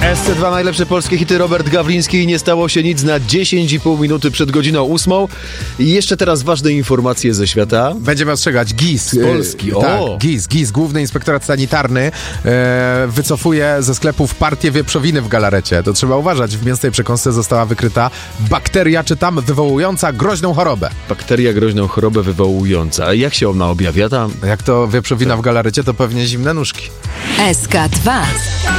SC2 najlepsze polskie hity, Robert Gawliński. Nie stało się nic na 10,5 minuty przed godziną 8. I jeszcze teraz ważne informacje ze świata. Będziemy ostrzegać. GIS z Polski. Tak, GIS, Główny Inspektorat Sanitarny wycofuje ze sklepów partię wieprzowiny w galarecie. To trzeba uważać. W mięsnej przekąsce została wykryta bakteria, czytam, wywołująca groźną chorobę. Bakteria groźną chorobę wywołująca. A jak się ona objawia tam? Jak to wieprzowina w galarecie, to pewnie zimne nóżki. SK2